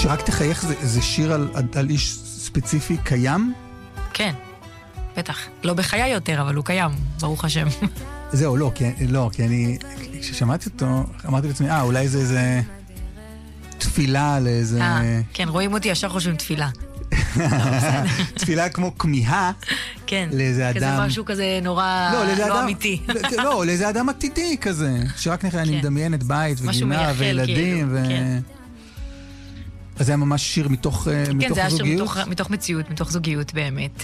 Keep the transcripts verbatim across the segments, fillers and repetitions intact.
שרק תחייך זה, זה שיר על, על איש ספציפי קיים? כן, בטח. לא בחיי יותר, אבל הוא קיים, ברוך השם. זהו, לא, כי, לא, כי אני, כששמעתי אותו, אמרתי לעצמי, אה, אולי זה איזה תפילה לאיזה... אה, כן, רואים אותי, ישר חושבים תפילה. תפילה כמו כמיהה כן, לאיזה אדם... כזה משהו כזה נורא לא אמיתי. לא, לאיזה אדם עתידי כזה, שרק נכנס, אני מדמיינת בית וגינה וילדים ו... אז זה היה ממש שיר מתוך זוגיות? כן, זה היה שיר מתוך מציאות, מתוך זוגיות באמת.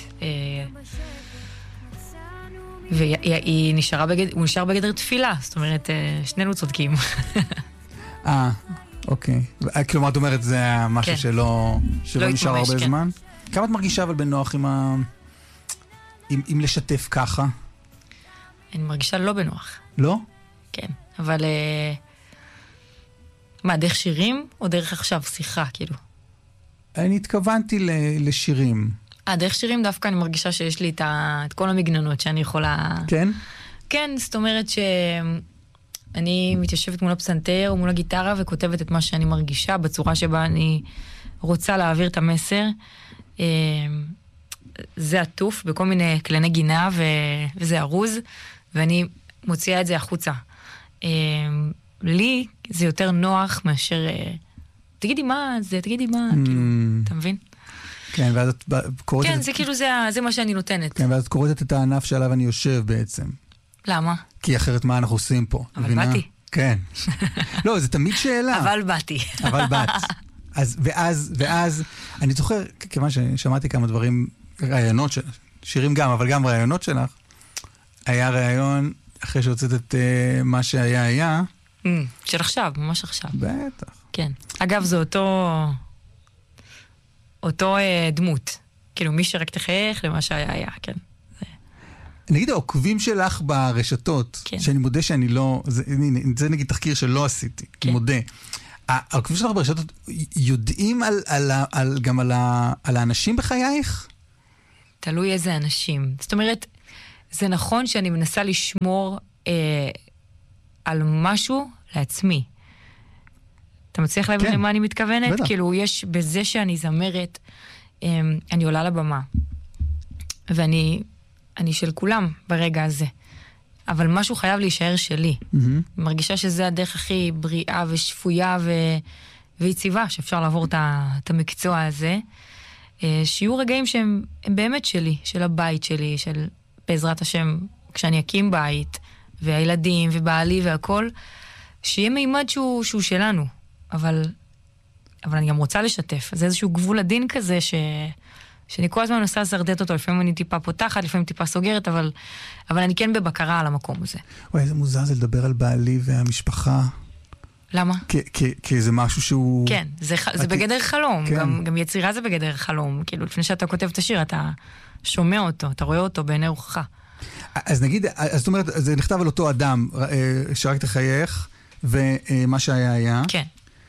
והיא נשארה בגדר, הוא נשאר בגדר תפילה, זאת אומרת, שנינו צודקים. אה, אוקיי. כלומר, את אומרת, זה היה משהו שלא נשאר הרבה זמן? כמה את מרגישה אבל בנוח עם לשתף ככה? אני מרגישה לא בנוח. לא? כן, אבל... מה, דרך שירים או דרך עכשיו שיחה, כאילו? אני התכוונתי לשירים. אה, דרך שירים דווקא אני מרגישה שיש לי את כל המגננות שאני יכולה... כן? כן, זאת אומרת שאני מתיישבת מול הפסנתר או מול הגיטרה וכותבת את מה שאני מרגישה בצורה שבה אני רוצה להעביר את המסר. זה עטוף בכל מיני כלי נגינה וזה ארוז, ואני מוציאה את זה החוצה. לי זה יותר נוח מאשר... תגידי מה זה, תגידי מה, כאילו, אתה מבין? כן, ואז את קוראת... כן, זה כאילו, זה מה שאני נותנת. כן, ואז את קוראת את הענף שעליו אני יושב בעצם. למה? כי אחרת מה אנחנו עושים פה? אבל באתי. כן. לא, זה תמיד שאלה. אבל באתי. אבל באת. אז, ואז, ואז, אני זוכר, כיוון ששמעתי כמה דברים, רעיונות, שירים גם, אבל גם רעיונות שלך, היה רעיון, אחרי שהוצאת את מה שהיה היה, של עכשיו, ממש עכשיו. בטח. כן. אגב, זה אותו... אותו אה, דמות. כאילו, מי שרק תחייך למה שהיה היה, כן. זה... נגיד, העוקבים שלך ברשתות, כן. שאני מודה שאני לא... זה, זה נגיד תחקיר שלא עשיתי, כן. מודה. העוקבים שלך ברשתות יודעים על, על, על, גם על, ה, על האנשים בחייך? תלוי איזה אנשים. זאת אומרת, זה נכון שאני מנסה לשמור... אה, על משהו לעצמי. אתה מצליח להבין כן. למה אני מתכוונת? בטח. כאילו, יש בזה שאני זמרת, אני עולה לבמה, ואני אני של כולם ברגע הזה. אבל משהו חייב להישאר שלי. Mm-hmm. מרגישה שזה הדרך הכי בריאה ושפויה ו... ויציבה, שאפשר לעבור את, ה... את המקצוע הזה. שיהיו רגעים שהם באמת שלי, של הבית שלי, של בעזרת השם, כשאני אקים בית, והילדים ובעלי והכל, שיהיה מימד שהוא, שהוא שלנו. אבל, אבל אני גם רוצה לשתף. זה איזשהו גבול הדין כזה ש... שאני כל הזמן מנסה לסרדט אותו, לפעמים אני טיפה פותחת, לפעמים טיפה סוגרת, אבל, אבל אני כן בבקרה על המקום הזה. וואי, איזה מוזר זה לדבר על בעלי והמשפחה. למה? כי זה משהו שהוא... כן, זה, זה בגדר חלום. כן. גם, גם יצירה זה בגדר חלום. כאילו, לפני שאתה כותב את השיר, אתה שומע אותו, אתה רואה אותו בעיני רוחך. אז נגיד, אז זאת אומרת, זה נכתב על אותו אדם, שרק תחייך, ומה שהיה היה. כן.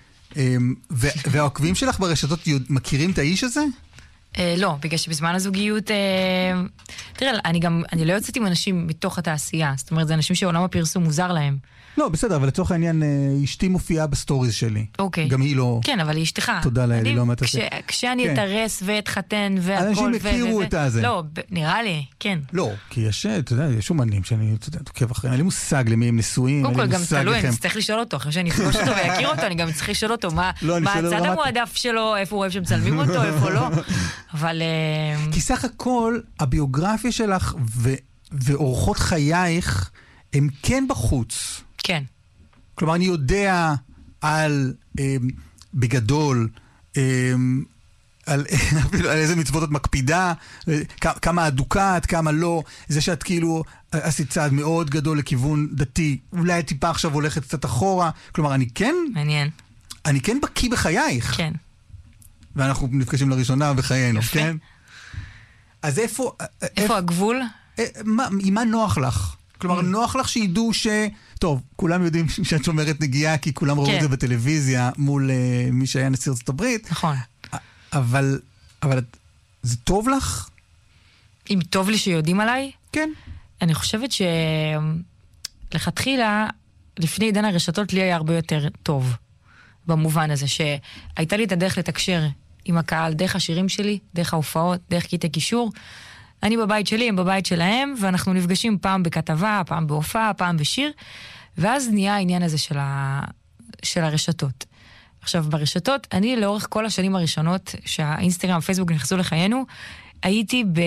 והעוקבים שלך ברשתות מכירים את האיש הזה? לא, בגלל שבזמן הזוגיות, תראה, אני גם, אני לא יוצאת עם אנשים מתוך התעשייה, זאת אומרת, זה אנשים שעולם הפרסום מוזר להם. לא, בסדר, אבל לצורך העניין, אשתי מופיעה בסטוריז שלי. אוקיי. גם היא לא... כן, אבל היא אשתך. תודה לאל, היא לא מתעסק. כשאני אתרס ואתחתן והכל... אנשים הכירו את הזה. לא, נראה לי, כן. לא, כי יש, אתה יודע, יש אומנים שאני תוקף אחריהם, אין לי מושג למי הם נשואים, קודם כל, גם תלוי, אני צריך לשאול אותו, אחרי שאני אפגוש אותו ויכיר אותו, אני גם צריך לשאול אותו, מה הצד המועדף שלו, איפה הוא אוהב שמצלמים אותו, איפה לא. אבל... כי סך הכל, הביוגרפיה שלך ואורחות חייך הם כן בחוץ. כן. כלומר, אני יודע על, אה, בגדול, אה, על, על איזה מצוות את מקפידה, כמה אדוקת, כמה לא, זה שאת כאילו עשית צעד מאוד גדול לכיוון דתי, אולי טיפה עכשיו הולכת קצת אחורה, כלומר, אני כן... מעניין. אני כן בקיא בחייך. כן. ואנחנו נפגשים לראשונה בחיינו, יפה. כן? אז איפה... איפה, איפה הגבול? מה, עם מה נוח לך? כלומר, נוח לך שידעו ש... טוב, כולם יודעים שאת שומרת נגיעה, כי כולם ראו את זה בטלוויזיה מול uh, מי שהיה נשיא ארצות הברית. נכון. אבל, אבל זה טוב לך? אם טוב לי שיודעים עליי? כן. אני חושבת שלכתחילה, לפני עידן הרשתות, לי היה הרבה יותר טוב. במובן הזה, שהייתה לי את הדרך לתקשר עם הקהל, דרך השירים שלי, דרך ההופעות, דרך קטעי קישור. אני בבית שלי, הם בבית שלהם, ואנחנו נפגשים פעם בכתבה, פעם בהופעה, פעם בשיר, ואז נהיה העניין הזה של, ה... של הרשתות. עכשיו, ברשתות, אני לאורך כל השנים הראשונות, שהאינסטגרם, הפייסבוק נכנסו לחיינו, הייתי ב...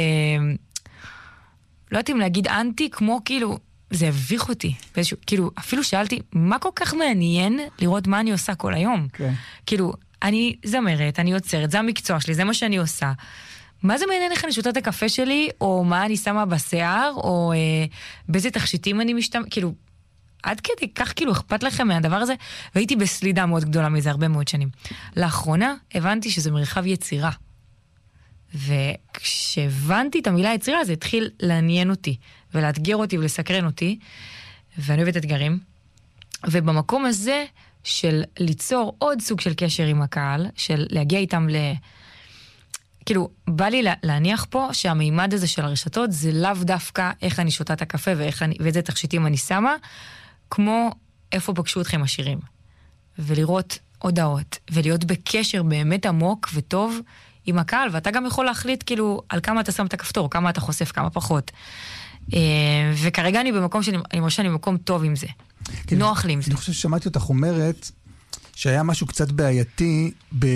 לא יודעת אם להגיד אנטי, כמו כאילו, זה הביך אותי. באיזשהו, כאילו, אפילו שאלתי, מה כל כך מעניין לראות מה אני עושה כל היום? Okay. כאילו, אני זמרת, אני יוצרת, זה המקצוע שלי, זה מה שאני עושה. מה זה מעניין איך אני שותה את הקפה שלי, או מה אני שמה בשיער, או אה, באיזה תכשיטים אני משתמש, כאילו, עד כדי כך כאילו אכפת לכם מהדבר הזה, והייתי בסלידה מאוד גדולה מזה הרבה מאוד שנים. לאחרונה הבנתי שזה מרחב יצירה. וכשהבנתי את המילה יצירה, זה התחיל לעניין אותי, ולאתגר אותי ולסקרן אותי, ואני אוהבת אתגרים. ובמקום הזה של ליצור עוד סוג של קשר עם הקהל, של להגיע איתם ל... כאילו, בא לי להניח פה שהמימד הזה של הרשתות, זה לאו דווקא איך אני שותה את הקפה ואיך אני, ואיזה תכשיטים אני שמה, כמו איפה פגשו אתכם השירים. ולראות הודעות, ולהיות בקשר באמת עמוק וטוב עם הקהל, ואתה גם יכול להחליט כאילו על כמה אתה שם את הכפתור, כמה אתה חושף, כמה פחות. וכרגע אני במקום שאני, אני מרשה, אני במקום טוב עם זה. כן, נוח לי עם זה. אני חושב ששמעתי אותך אומרת שהיה משהו קצת בעייתי ב...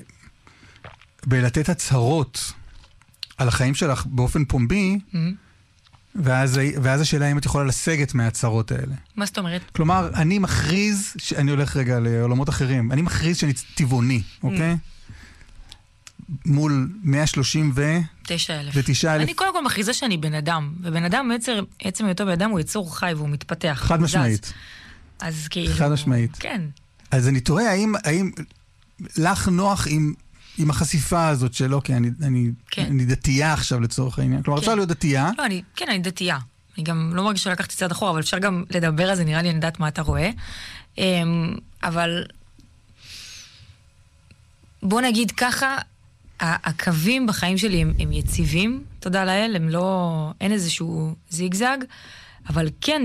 בלתת הצהרות על החיים שלך באופן פומבי, mm-hmm. ואז, ואז השאלה אם את יכולה לסגת מההצהרות האלה. מה זאת אומרת? כלומר, אני מכריז, אני הולך רגע לעולמות אחרים, אני מכריז שאני טבעוני, אוקיי? מול מאה שלושים ותשע אלף. ותשע אלף. אני קודם כל מכריזה שאני בן אדם, ובן אדם, עצם, עצם היותו בן אדם, הוא יצור חי והוא מתפתח. חד משמעית. אז כאילו... חד משמעית. כן. אז אני תוהה, האם, האם לך נוח עם... עם החשיפה הזאת של, אוקיי, אני, אני, כן. אני דתייה עכשיו לצורך העניין. כלומר, כן. אפשר להיות דתייה. לא, אני, כן, אני דתייה. אני גם לא מרגיש שלקחתי צעד אחורה, אבל אפשר גם לדבר על זה, נראה לי, אני יודעת מה אתה רואה. אבל בוא נגיד ככה, הקווים בחיים שלי הם, הם יציבים, תודה לאל, הם לא, אין איזשהו זיגזג, אבל כן,